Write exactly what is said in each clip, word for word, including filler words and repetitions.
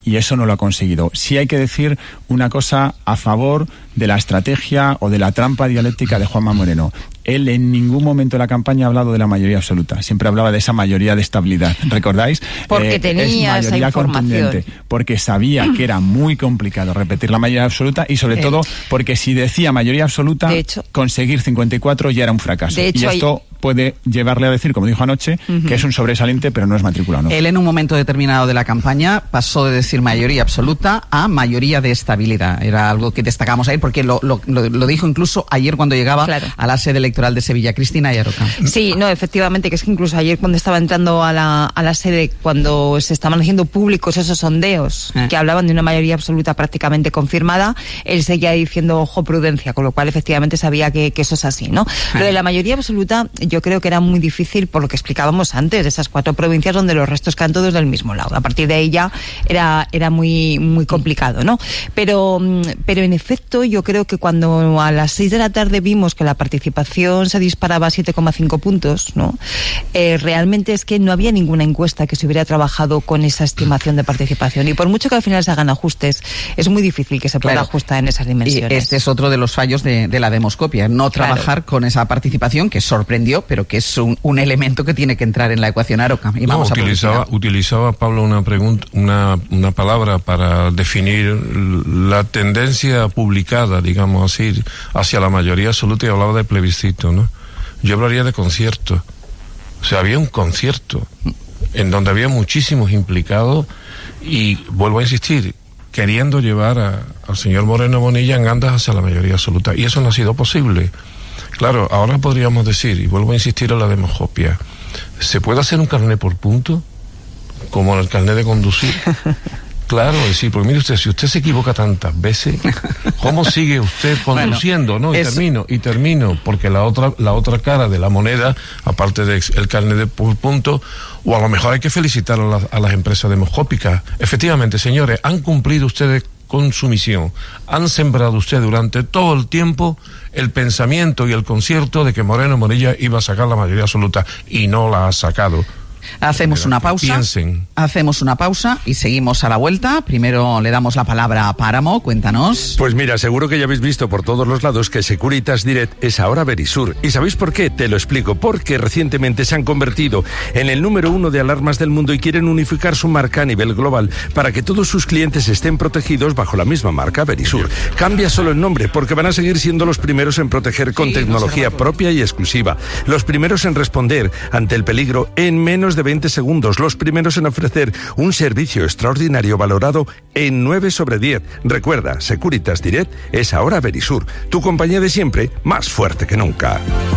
y eso no lo ha conseguido. Sí hay que decir una cosa a favor de la estrategia o de la trampa dialéctica de Juanma Moreno. Él en ningún momento de la campaña ha hablado de la mayoría absoluta, siempre hablaba de esa mayoría de estabilidad, ¿recordáis? Porque eh, tenía esa información. Porque sabía que era muy complicado repetir la mayoría absoluta y sobre de todo hecho. porque si decía mayoría absoluta, de hecho, conseguir cincuenta y cuatro ya era un fracaso. De hecho, y esto hay... puede llevarle a decir, como dijo anoche, uh-huh. que es un sobresaliente, pero no es matriculado. ¿no? Él en un momento determinado de la campaña pasó de decir mayoría absoluta a mayoría de estabilidad. Era algo que destacamos ayer porque lo, lo, lo, lo dijo incluso ayer cuando llegaba claro. a la sede electoral de Sevilla. Cristina Yaroca. Sí, no, efectivamente, que es que incluso ayer cuando estaba entrando a la, a la sede, cuando se estaban haciendo públicos esos sondeos eh. que hablaban de una mayoría absoluta prácticamente confirmada, él seguía diciendo ojo prudencia, con lo cual efectivamente sabía que, que eso es así, ¿no? Eh. Lo de la mayoría absoluta yo creo que era muy difícil por lo que explicábamos antes, esas cuatro provincias donde los restos caen todos del mismo lado. A partir de ahí ya era, era muy, muy complicado, ¿no? Pero, pero en efecto yo creo que cuando a las seis de la tarde vimos que la participación se disparaba a siete coma cinco puntos, ¿no? Eh, realmente es que no había ninguna encuesta que se hubiera trabajado con esa estimación de participación y por mucho que al final se hagan ajustes, es muy difícil que se pueda claro. ajustar en esas dimensiones. Y este es otro de los fallos de, de la demoscopia, no trabajar claro. con esa participación que sorprendió, pero que es un, un elemento que tiene que entrar en la ecuación Aroca. Y no, vamos utilizaba, a utilizaba Pablo una pregunta, una, una palabra para definir la tendencia publicada, digamos así, hacia la mayoría absoluta y hablaba de plebiscito, ¿no? Yo hablaría de concierto. O sea, había un concierto en donde había muchísimos implicados y, vuelvo a insistir, queriendo llevar a, al señor Moreno Bonilla en andas hacia la mayoría absoluta. Y eso no ha sido posible. Claro, ahora podríamos decir, y vuelvo a insistir en la demoscopia, ¿se puede hacer un carnet por punto? Como en el carnet de conducir. Claro, es decir, porque mire usted, si usted se equivoca tantas veces, ¿cómo sigue usted conduciendo? Bueno, no, y es... termino, y termino, porque la otra, la otra cara de la moneda, aparte del carnet de por punto, o a lo mejor hay que felicitar a, la, a las empresas demoscópicas. Efectivamente, señores, han cumplido ustedes con su misión. Han sembrado ustedes durante todo el tiempo el pensamiento y el concierto de que Moreno Bonilla iba a sacar la mayoría absoluta, y no la ha sacado. Hacemos una pausa. Piensen. Hacemos una pausa y seguimos a la vuelta. Primero le damos la palabra a Páramo. Cuéntanos. Pues mira, seguro que ya habéis visto por todos los lados que Securitas Direct es ahora Verisur. ¿Y sabéis por qué? Te lo explico. Porque recientemente se han convertido en el número uno de alarmas del mundo y quieren unificar su marca a nivel global para que todos sus clientes estén protegidos bajo la misma marca, Verisur. Cambia solo el nombre porque van a seguir siendo los primeros en proteger con sí, tecnología no propia y exclusiva. Los primeros en responder ante el peligro en menos de veinte segundos, los primeros en ofrecer un servicio extraordinario valorado en nueve sobre diez. Recuerda, Securitas Direct es ahora Verisur, tu compañía de siempre, más fuerte que nunca.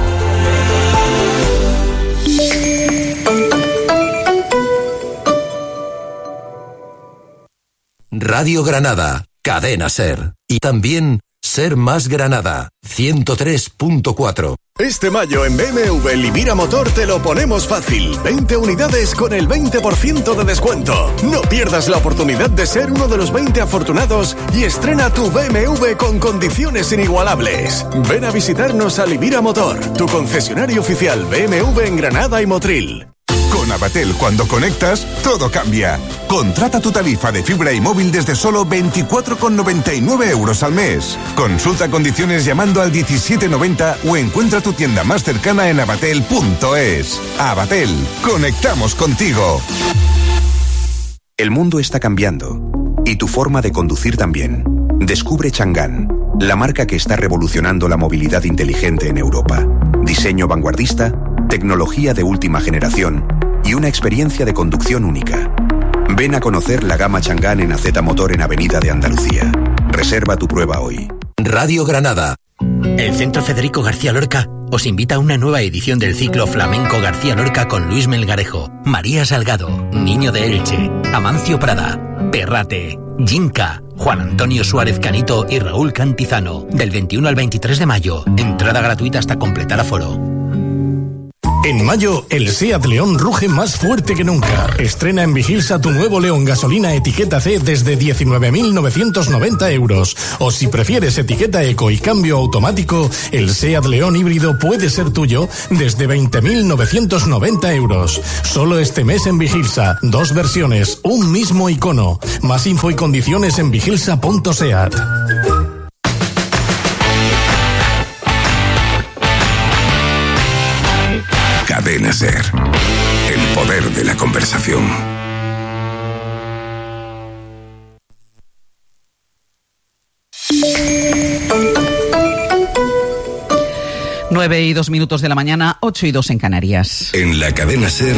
Radio Granada, Cadena Ser. Y también Ser Más Granada, ciento tres punto cuatro. Este mayo en B M W Livira Motor te lo ponemos fácil. veinte unidades con el veinte por ciento de descuento. No pierdas la oportunidad de ser uno de los veinte afortunados y estrena tu B M W con condiciones inigualables. Ven a visitarnos a Livira Motor, tu concesionario oficial B M W en Granada y Motril. Con Avatel, cuando conectas, todo cambia. Contrata tu tarifa de fibra y móvil desde solo veinticuatro con noventa y nueve euros al mes. Consulta condiciones llamando al diecisiete noventa o encuentra tu tienda más cercana en avatel punto es. Avatel, conectamos contigo. El mundo está cambiando y tu forma de conducir también. Descubre Chang'an, la marca que está revolucionando la movilidad inteligente en Europa. Diseño vanguardista, tecnología de última generación y una experiencia de conducción única. Ven a conocer la gama Chang'an en Aceta Motor en Avenida de Andalucía. Reserva tu prueba hoy. Radio Granada. El Centro Federico García Lorca os invita a una nueva edición del ciclo Flamenco García Lorca con Luis Melgarejo, María Salgado, Niño de Elche, Amancio Prada, Perrate, Yinka, Juan Antonio Suárez Canito y Raúl Cantizano. Del veintiuno al veintitrés de mayo. Entrada gratuita hasta completar aforo. En mayo, el SEAT León ruge más fuerte que nunca. Estrena en Vigilsa tu nuevo León gasolina etiqueta C desde diecinueve mil novecientos noventa euros. O si prefieres etiqueta Eco y cambio automático, el SEAT León híbrido puede ser tuyo desde veinte mil novecientos noventa euros. Solo este mes en Vigilsa. Dos versiones, un mismo icono. Más info y condiciones en vigilsa punto seat. Cadena SER. El poder de la conversación. Nueve y dos minutos de la mañana, ocho y dos en Canarias. En la Cadena SER.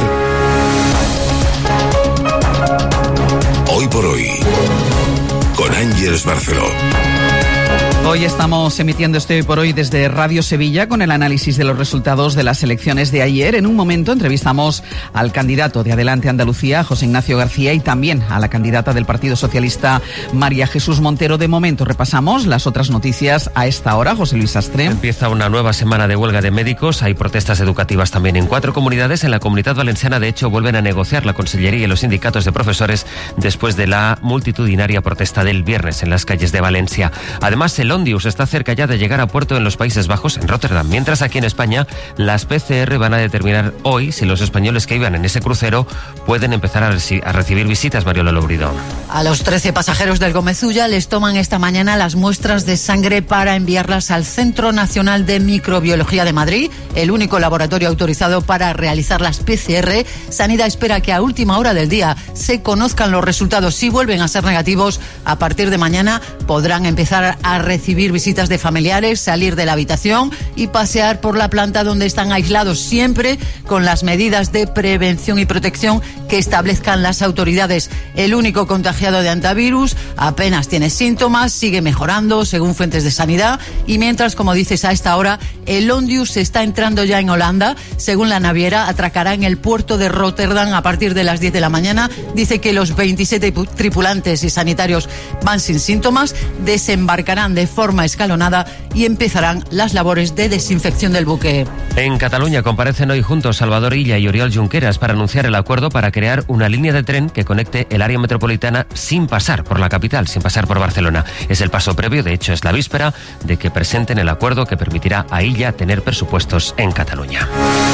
Hoy por hoy. Con Ángeles Barceló. Hoy estamos emitiendo este Hoy por Hoy desde Radio Sevilla con el análisis de los resultados de las elecciones de ayer. En un momento entrevistamos al candidato de Adelante Andalucía, José Ignacio García, y también a la candidata del Partido Socialista, María Jesús Montero. De momento repasamos las otras noticias a esta hora. José Luis Astre. Empieza una nueva semana de huelga de médicos. Hay protestas educativas también en cuatro comunidades. En la Comunidad Valenciana, de hecho, vuelven a negociar la Consellería y los sindicatos de profesores después de la multitudinaria protesta del viernes en las calles de Valencia. Además, el Ondius está cerca ya de llegar a puerto en los Países Bajos, en Rotterdam, mientras aquí en España las P C R van a determinar hoy si los españoles que iban en ese crucero pueden empezar a, reci- a recibir visitas. Mariola Lobrido. A los trece pasajeros del Gomezulla les toman esta mañana las muestras de sangre para enviarlas al Centro Nacional de Microbiología de Madrid, el único laboratorio autorizado para realizar las P C R. Sanidad espera que a última hora del día se conozcan los resultados. Si vuelven a ser negativos, a partir de mañana podrán empezar a recibir visitas de familiares, salir de la habitación y pasear por la planta donde están aislados, siempre con las medidas de prevención y protección que establezcan las autoridades. El único contagiado de antivirus apenas tiene síntomas, sigue mejorando según fuentes de sanidad, y mientras, como dices, a esta hora el Ondius está entrando ya en Holanda. Según la naviera, atracará en el puerto de Rotterdam a partir de las diez de la mañana. Dice que los veintisiete tripulantes y sanitarios van sin síntomas, desembarcarán de forma escalonada y empezarán las labores de desinfección del buque. En Cataluña comparecen hoy juntos Salvador Illa y Oriol Junqueras para anunciar el acuerdo para crear una línea de tren que conecte el área metropolitana sin pasar por la capital, sin pasar por Barcelona. Es el paso previo, de hecho es la víspera de que presenten el acuerdo que permitirá a Illa tener presupuestos en Cataluña.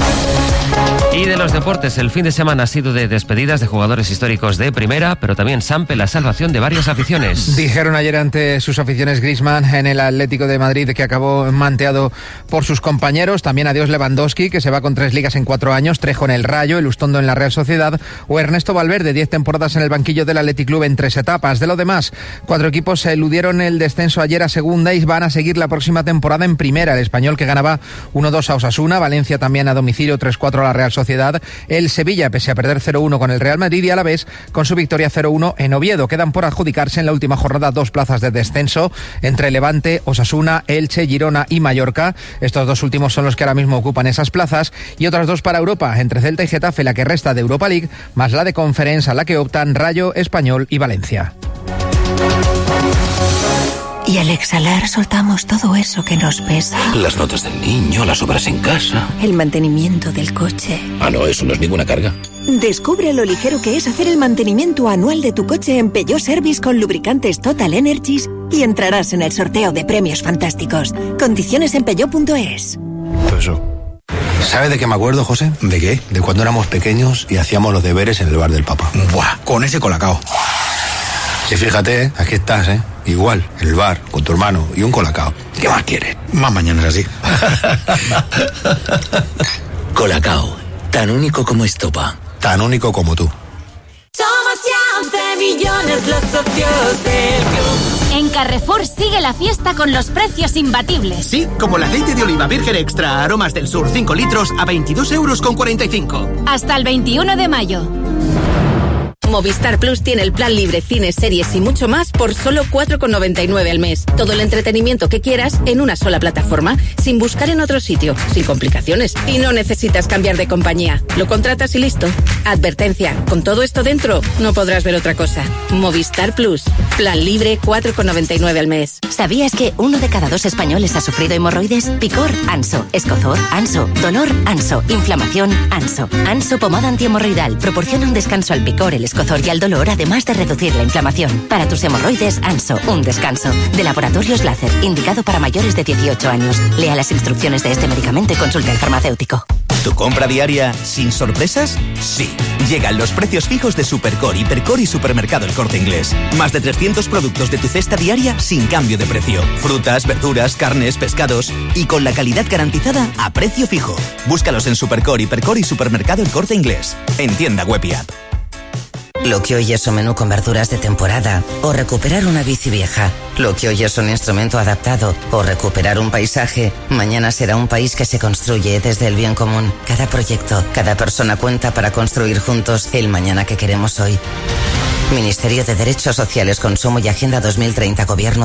Y de los deportes, el fin de semana ha sido de despedidas de jugadores históricos de primera, pero también Sampe la salvación de varias aficiones. Dijeron ayer ante sus aficiones Griezmann en el Atlético de Madrid, que acabó manteado por sus compañeros. También adiós Lewandowski, que se va con tres ligas en cuatro años, Trejo en el Rayo, Elustondo en la Real Sociedad, o Ernesto Valverde, diez temporadas en el banquillo del Athletic Club en tres etapas. De lo demás, cuatro equipos eludieron el descenso ayer a segunda y van a seguir la próxima temporada en primera. El Español, que ganaba uno dos a Osasuna, Valencia también a domicilio tres cuatro a la Real Sociedad, el Sevilla, pese a perder cero uno con el Real Madrid, y a la vez con su victoria cero uno en Oviedo. Quedan por adjudicarse en la última jornada dos plazas de descenso entre Levante, Osasuna, Elche, Girona y Mallorca. Estos dos últimos son los que ahora mismo ocupan esas plazas, y otras dos para Europa, entre Celta y Getafe, la que resta de Europa League, más la de Conference, a la que optan Rayo, Español y Valencia. Y al exhalar soltamos todo eso que nos pesa. Las notas del niño, las obras en casa. El mantenimiento del coche. Ah, no, eso no es ninguna carga. Descubre lo ligero que es hacer el mantenimiento anual de tu coche en Peugeot Service con lubricantes Total Energies y entrarás en el sorteo de premios fantásticos. Condiciones en peugeot punto es. Eso. ¿Sabe de qué me acuerdo, José? ¿De qué? De cuando éramos pequeños y hacíamos los deberes en el bar del Papa. Buah, con ese colacao. Y fíjate, ¿eh? Aquí estás, ¿eh? Igual, en el bar, con tu hermano y un colacao. ¿Qué más quieres? Más mañana es así. Colacao, tan único como estopa. Tan único como tú. Somos cientos de millones los socios del club. En Carrefour sigue la fiesta con los precios imbatibles. Sí, como el aceite de oliva virgen extra Aromas del Sur cinco litros a veintidós euros con cuarenta y cinco. Hasta el veintiuno de mayo. Movistar Plus tiene el plan libre, cines, series y mucho más por solo cuatro con noventa y nueve al mes. Todo el entretenimiento que quieras en una sola plataforma, sin buscar en otro sitio, sin complicaciones. Y no necesitas cambiar de compañía. Lo contratas y listo. Advertencia, con todo esto dentro, no podrás ver otra cosa. Movistar Plus. Plan libre, cuatro con noventa y nueve al mes. ¿Sabías que uno de cada dos españoles ha sufrido hemorroides? Picor, Anso. Escozor, Anso. Dolor, Anso. Inflamación, Anso. Anso pomada antihemorroidal proporciona un descanso al picor, el escozor y al dolor, además de reducir la inflamación. Para tus hemorroides, Anso, un descanso. De Laboratorios Láser, indicado para mayores de dieciocho años. Lea las instrucciones de este medicamento y consulte al farmacéutico. ¿Tu compra diaria sin sorpresas? Sí. Llegan los precios fijos de Supercore, Hipercore y Supermercado El Corte Inglés. Más de trescientos productos de tu cesta diaria sin cambio de precio. Frutas, verduras, carnes, pescados y con la calidad garantizada a precio fijo. Búscalos en Supercore, Hipercore y Supermercado El Corte Inglés. En tienda web y app. Lo que hoy es un menú con verduras de temporada o recuperar una bici vieja. Lo que hoy es un instrumento adaptado o recuperar un paisaje, mañana será un país que se construye desde el bien común. Cada proyecto, cada persona cuenta para construir juntos el mañana que queremos hoy. Ministerio de Derechos Sociales, Consumo y Agenda dos mil treinta, Gobierno